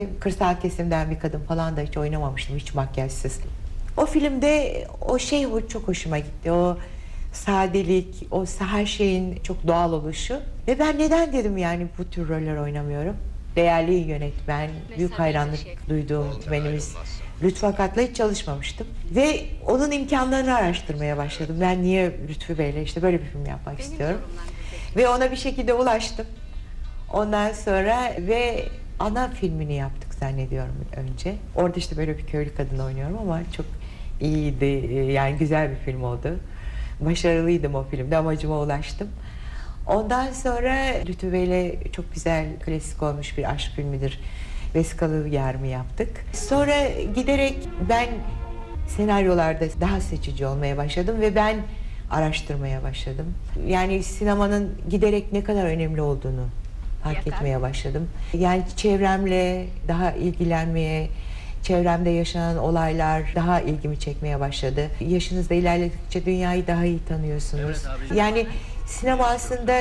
Kırsal kesimden bir kadın falan da hiç oynamamıştım, hiç makyajsız. O filmde o şey çok hoşuma gitti. O sadelik, o her şeyin çok doğal oluşu. Ve ben neden dedim yani bu tür roller oynamıyorum. Değerli yönetmen, büyük hayranlık duyduğum yönetmenimiz Lütfü Akat'la hiç çalışmamıştım. Ve onun imkanlarını araştırmaya başladım. Ben niye Lütfü Bey'le işte böyle bir film yapmak istiyorum. Ve ona bir şekilde ulaştım. Ondan sonra ve ana filmini yaptık zannediyorum önce. Orada işte böyle bir köylü kadın oynuyorum ama çok iyiydi. Yani güzel bir film oldu. Başarılıydım o filmde, amacıma ulaştım. Ondan sonra Lütfü Bey'le çok güzel klasik olmuş bir aşk filmidir. Vesikalı Yer mi yaptık. Sonra giderek ben senaryolarda daha seçici olmaya başladım ve ben araştırmaya başladım. Yani sinemanın giderek ne kadar önemli olduğunu fark etmeye başladım. Yani çevremle daha ilgilenmeye, çevremde yaşanan olaylar daha ilgimi çekmeye başladı. Yaşınızda ilerledikçe dünyayı daha iyi tanıyorsunuz. Evet abi. Yani sinema aslında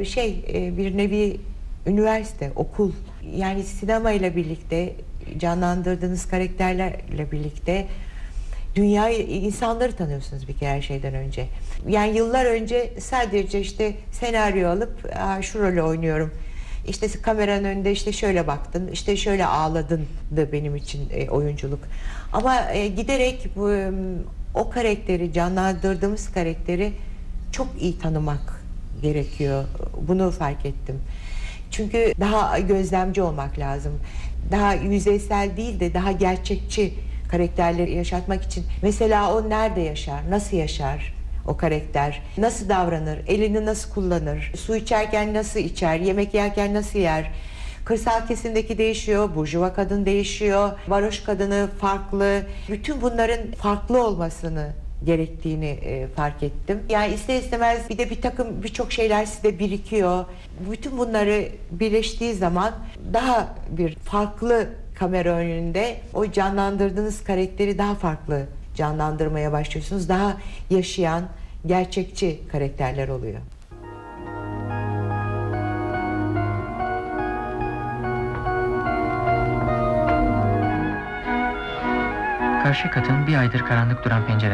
bir nevi üniversite, okul. Yani sinema ile birlikte canlandırdığınız karakterlerle birlikte dünyayı, insanları tanıyorsunuz bir kere her şeyden önce. Yani yıllar önce sadece işte senaryo alıp şu rolü oynuyorum. İşte kameranın önünde işte şöyle baktın, işte şöyle ağladın da benim için oyunculuk. Ama giderek o karakteri, canlandırdığımız karakteri çok iyi tanımak gerekiyor. Bunu fark ettim. Çünkü daha gözlemci olmak lazım. Daha yüzeysel değil de daha gerçekçi karakterleri yaşatmak için. Mesela o nerede yaşar, nasıl yaşar o karakter, nasıl davranır, elini nasıl kullanır, su içerken nasıl içer, yemek yerken nasıl yer. Kırsal kesimdeki değişiyor, burjuva kadın değişiyor, varoş kadını farklı. Bütün bunların farklı olmasını gerektiğini fark ettim. Yani ister istemez bir de birçok şeyler sizde birikiyor. Bütün bunları birleştiği zaman daha bir farklı kamera önünde o canlandırdığınız karakteri daha farklı canlandırmaya başlıyorsunuz. Daha yaşayan, gerçekçi karakterler oluyor. Karşı katın bir aydır karanlık duran pencere